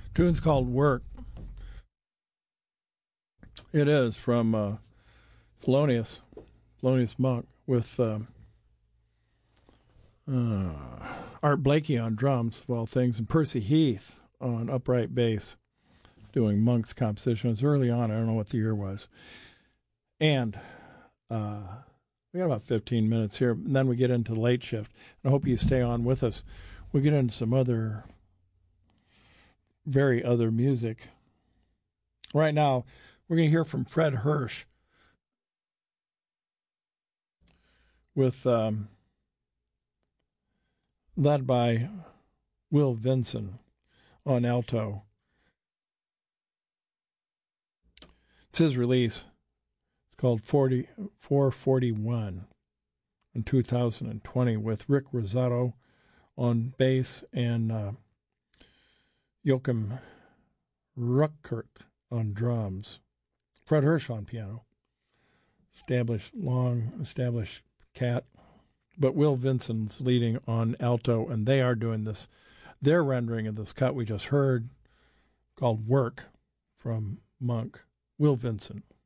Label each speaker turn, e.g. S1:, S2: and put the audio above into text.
S1: Tune's called Work. It is from Thelonious Monk with Art Blakey on drums, of all things, and Percy Heath on upright bass doing Monk's composition. It was early on. I don't know what the year was. And we got about 15 minutes here, and then we get into the late shift. I hope you stay on with us. We get into some other music. Right now, we're going to hear from Fred Hirsch with led by Will Vinson on alto. It's his release. It's called 441 in 2020 with Rick Rosato on bass and Joachim Ruckert on drums. Fred Hirsch on piano. Long established cat. But Will Vinson's leading on alto, and they are doing this. Their rendering of this cut we just heard called Work from Monk. Will Vinson.